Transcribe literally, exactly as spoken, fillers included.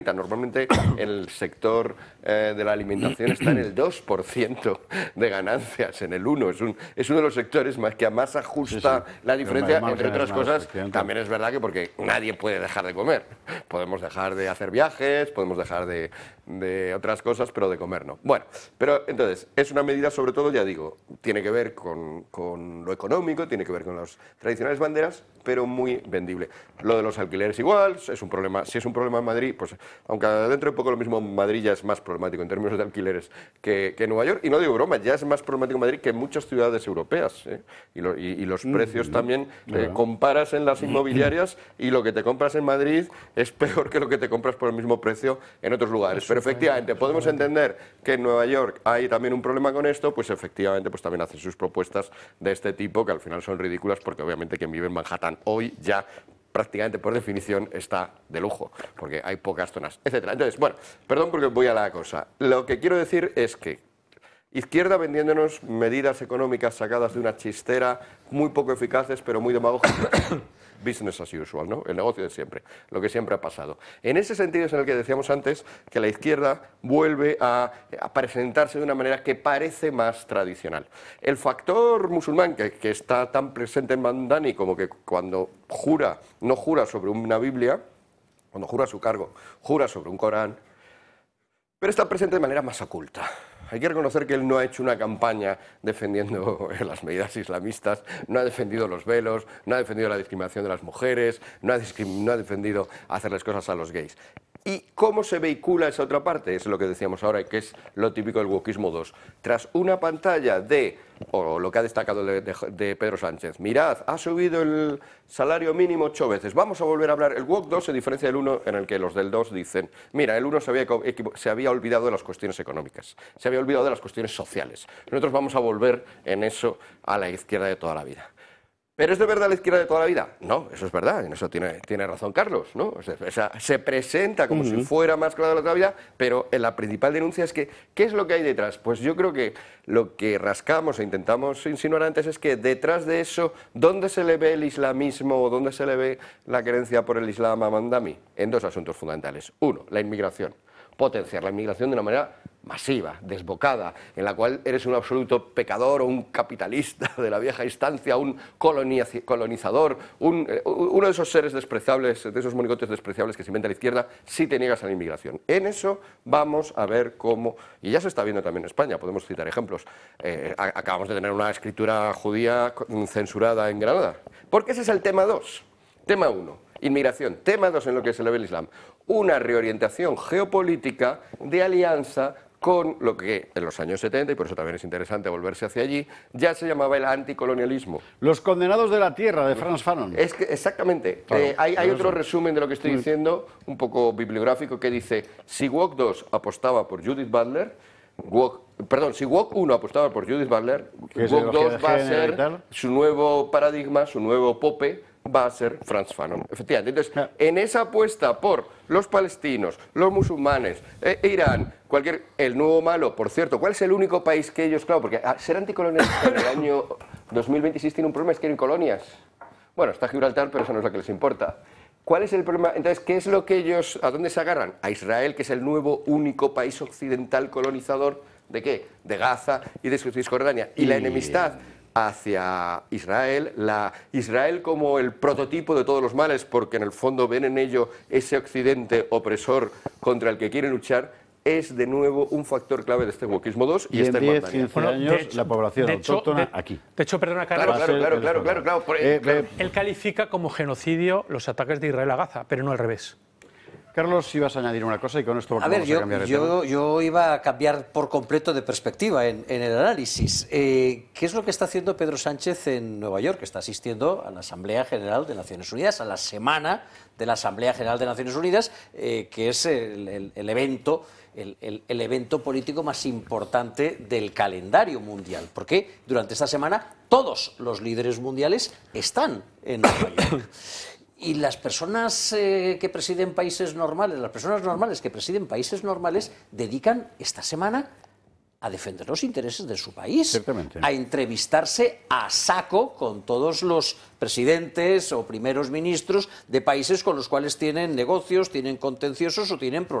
Normalmente el sector eh, de la alimentación está en el dos por ciento de ganancias, en el uno por ciento. Es, un, es uno de los sectores más que más ajusta sí, sí. la diferencia, entre otras cosas. También es verdad que porque nadie puede dejar de comer. Podemos dejar de hacer viajes, podemos dejar de, de otras cosas, pero de comer no. Bueno, pero entonces, es una medida sobre todo, ya digo, tiene que ver con, con lo económico, tiene que ver con las tradicionales banderas, pero muy vendible. Lo de los alquileres igual, es un problema, si es un problema en Madrid, pues aunque dentro de poco lo mismo Madrid ya es más problemático en términos de alquileres que, que Nueva York, y no digo broma, ya es más problemático Madrid que en muchas ciudades europeas, ¿eh? y, lo, y, y los precios mm, también, eh, comparas en las inmobiliarias y lo que te compras en Madrid es peor que lo que te compras por el mismo precio en otros lugares. Pero efectivamente, podemos entender que en Nueva York hay también un problema con esto, pues efectivamente pues también hacen sus propuestas de este tipo, que al final son ridículas, porque obviamente quien vive en Manhattan hoy ya prácticamente por definición está de lujo, porque hay pocas zonas, etcétera. Entonces, bueno, perdón porque voy a la cosa. Lo que quiero decir es que izquierda vendiéndonos medidas económicas sacadas de una chistera, muy poco eficaces, pero muy demagógicas. Business as usual, ¿no? El negocio de siempre, lo que siempre ha pasado. En ese sentido es en el que decíamos antes que la izquierda vuelve a, a presentarse de una manera que parece más tradicional. El factor musulmán, que, que está tan presente en Mandani como que cuando jura, no jura sobre una Biblia, cuando jura su cargo, jura sobre un Corán, pero está presente de manera más oculta. Hay que reconocer que él no ha hecho una campaña defendiendo las medidas islamistas, no ha defendido los velos, no ha defendido la discriminación de las mujeres, no ha, no ha defendido hacerles cosas a los gays. ¿Y cómo se vehicula esa otra parte? Es lo que decíamos ahora, que es lo típico del wokismo dos. Tras una pantalla de, o lo que ha destacado de, de, de Pedro Sánchez, mirad, ha subido el salario mínimo ocho veces, vamos a volver a hablar. El wok dos se diferencia del uno en el que los del dos dicen, mira, el uno se había, se había olvidado de las cuestiones económicas, se había olvidado de las cuestiones sociales. Nosotros vamos a volver en eso a la izquierda de toda la vida. ¿Pero es de verdad la izquierda de toda la vida? No, eso es verdad, en eso tiene, tiene razón Carlos, ¿no? O sea, se presenta como uh-huh. si fuera más clara de la toda la vida, pero la principal denuncia es que, ¿qué es lo que hay detrás? Pues yo creo que lo que rascamos e intentamos insinuar antes es que detrás de eso, ¿dónde se le ve el islamismo o dónde se le ve la creencia por el islam a Mandami? En dos asuntos fundamentales. Uno, la inmigración. Potenciar la inmigración de una manera masiva, desbocada, en la cual eres un absoluto pecador o un capitalista de la vieja instancia, un colonizador, un, uno de esos seres despreciables, de esos monigotes despreciables que se inventa la izquierda, si te niegas a la inmigración. En eso vamos a ver cómo, y ya se está viendo también en España, podemos citar ejemplos. Eh, acabamos de tener una escritura judía censurada en Granada, porque ese es el tema dos. Tema uno, inmigración. Tema dos en lo que se le ve el Islam. Una reorientación geopolítica de alianza con lo que en los años setenta, y por eso también es interesante volverse hacia allí, ya se llamaba el anticolonialismo. Los condenados de la tierra, de Frantz Fanon. Es que, exactamente. Claro, eh, hay hay otro eso. resumen de lo que estoy diciendo, un poco bibliográfico, que dice, si wok dos apostaba por Judith Butler, wok, perdón, si wok uno apostaba por Judith Butler, wok dos va a ser su nuevo paradigma, su nuevo pope, va a ser Frantz Fanon, efectivamente. Entonces, en esa apuesta por los palestinos, los musulmanes, eh, Irán, cualquier, el nuevo malo, por cierto, ¿cuál es el único país que ellos, claro, porque ah, ser anticolonialista en el año dos mil veintiséis tiene un problema, es que quieren colonias. Bueno, está Gibraltar, pero eso no es lo que les importa. ¿Cuál es el problema? Entonces, ¿qué es lo que ellos, a dónde se agarran? A Israel, que es el nuevo único país occidental colonizador, ¿de qué? De Gaza y de Cisjordania. Y la enemistad hacia Israel, la Israel como el prototipo de todos los males, porque en el fondo ven en ello ese occidente opresor contra el que quieren luchar, es de nuevo un factor clave de este wokismo dos y, y este en diez, quince años hecho, la población autóctona de, aquí. De hecho, perdona, Carlos, claro, claro, claro, claro, claro, claro, eh, claro. Él califica como genocidio los ataques de Israel a Gaza, pero no al revés. Carlos, si ibas a añadir una cosa y con esto a vamos ver, yo, a cambiar de yo, tema. yo iba a cambiar por completo de perspectiva en, en el análisis. Eh, ¿Qué es lo que está haciendo Pedro Sánchez en Nueva York? Está asistiendo a la Asamblea General de Naciones Unidas, a la semana de la Asamblea General de Naciones Unidas, eh, que es el, el, el evento, el, el, el evento político más importante del calendario mundial, porque durante esta semana todos los líderes mundiales están en Nueva York. Y las personas eh, que presiden países normales, las personas normales que presiden países normales, dedican esta semana a defender los intereses de su país, Ciertamente. a entrevistarse a saco con todos los presidentes o primeros ministros de países con los cuales tienen negocios, tienen contenciosos o tienen problemas.